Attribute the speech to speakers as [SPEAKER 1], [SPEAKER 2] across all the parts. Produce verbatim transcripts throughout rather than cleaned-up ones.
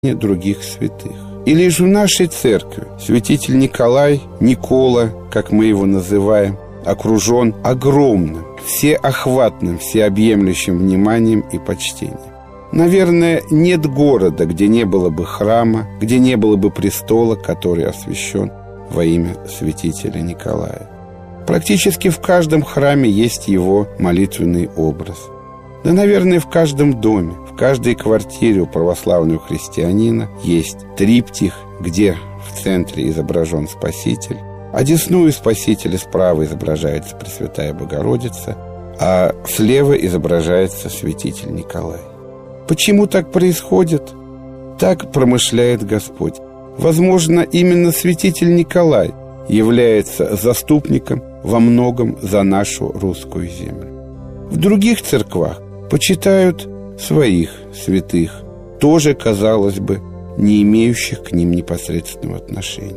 [SPEAKER 1] других святых. И лишь в нашей церкви святитель Николай, Никола, как мы его называем, окружен огромным, всеохватным, всеобъемлющим вниманием и почтением. Наверное, нет города, где не было бы храма, где не было бы престола, который освящен во имя святителя Николая. Практически в каждом храме есть его молитвенный образ. Да, наверное, в каждом доме, в каждой квартире у православного христианина есть триптих, где в центре изображен Спаситель, одесную Спасителя справа изображается Пресвятая Богородица, а слева изображается святитель Николай. Почему так происходит? Так промышляет Господь. Возможно, именно святитель Николай является заступником во многом за нашу русскую землю. В других церквах почитают своих святых, тоже, казалось бы, не имеющих к ним непосредственного отношения.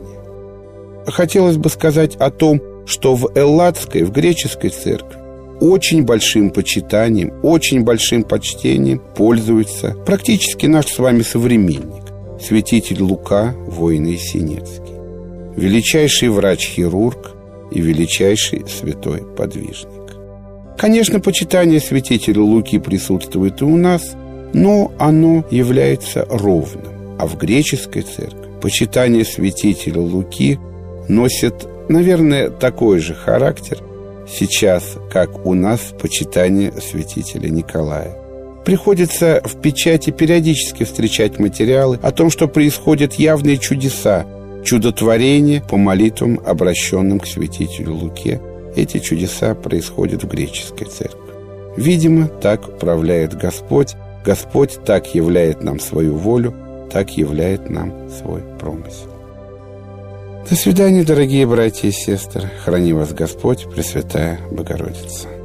[SPEAKER 1] Хотелось бы сказать о том, что в элладской, в греческой церкви очень большим почитанием, очень большим почтением пользуется практически наш с вами современник, святитель Лука, воин Есенинский, величайший врач-хирург и величайший святой подвижник. Конечно, почитание святителя Луки присутствует и у нас, но оно является ровным. А в греческой церкви почитание святителя Луки носит, наверное, такой же характер сейчас, как у нас почитание святителя Николая. Приходится в печати периодически встречать материалы о том, что происходят явные чудеса, чудотворения по молитвам, обращенным к святителю Луке. Эти чудеса происходят в греческой церкви. Видимо, так управляет Господь. Господь так являет нам свою волю, так являет нам свой промысел. До свидания, дорогие братья и сестры. Храни вас Господь, Пресвятая Богородица.